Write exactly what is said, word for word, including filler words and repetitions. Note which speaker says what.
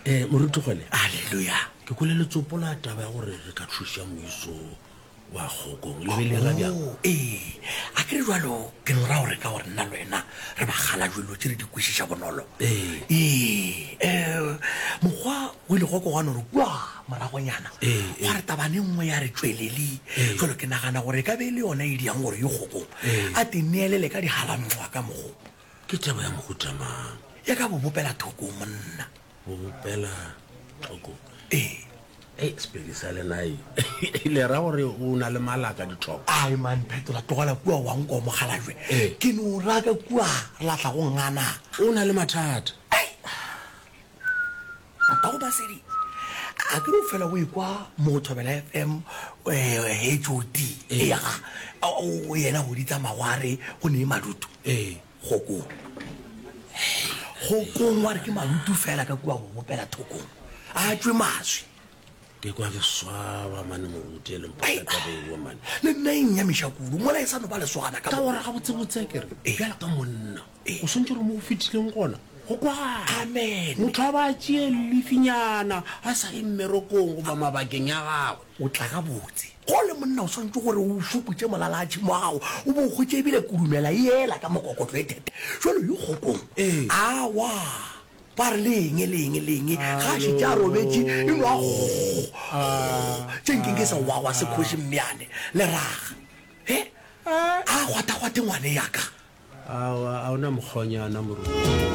Speaker 1: eh morutugole
Speaker 2: Hallelujah.
Speaker 1: ke kolele tsopola taba ya gore re ka thuša moiso wa kgokong le bele ga bjang
Speaker 2: Oh, eh a ke re jwalo ke re ra gore ka gore nna le wena re bagala jwelo tse re di kwešiša bonolo
Speaker 1: Eh.
Speaker 2: eh eh mokgwa o ile go ko gana gore kua moragonyana
Speaker 1: Eh, eh.
Speaker 2: gwa re tabane nngwe ya re tswelele
Speaker 1: Eh.
Speaker 2: jalo ke nagana gore ka be le yona e diang gore yo kgokong
Speaker 1: Eh.
Speaker 2: a te neelele ka digalamngwa ka mogo
Speaker 1: ke taba ya mohutamang
Speaker 2: ya ka bobopela thokong monna
Speaker 1: go bopela thoko
Speaker 2: eh
Speaker 1: e sepedi sa lenai le ra gore o na le malaka dithoko
Speaker 2: ai man phetola tlogela kua wa nko mogala jwe
Speaker 1: Eh.
Speaker 2: ke no raka kua re latla go ngana
Speaker 1: o na le mathata
Speaker 2: ba go basedi a ke re fela o ikwa mo thobela F M H O D
Speaker 1: Eh.
Speaker 2: ya o yena go ditsa magware go ne madutu
Speaker 1: eh
Speaker 2: go go go go wa re ke madutu fela ka kua go bopela thokong a tswe maswi
Speaker 1: ke kwa ke swaba mane moruti le
Speaker 2: Ai,
Speaker 1: mpatatabelo mane
Speaker 2: le nna e nyamiša kudu mola e sa no ba lesogana ka
Speaker 1: ka
Speaker 2: mo-
Speaker 1: gore ga botsebotse kere
Speaker 2: Eh.
Speaker 1: bjala ka monna
Speaker 2: Eh.
Speaker 1: o swantse gore mo o fetileng gona go kwa
Speaker 2: amen
Speaker 1: motho a ba tšee lefinyana a sa ye mmerokong goba mabakeng ya gagwe
Speaker 2: o tla ga botse go le monna o swantse gore o fokotse molala a tšhimo gago o bo o kgotse ebile kudumela ela ka mokokotlo e tete jalo yo kgokong
Speaker 1: Eh.
Speaker 2: awa ba re leng leng leng ga a šitse a robetse eno a go tse nkeng ke sa wawa se kgoši mmeane le raga e a gwata-gwate ngwane yaka
Speaker 1: a o na mokgonyana moruti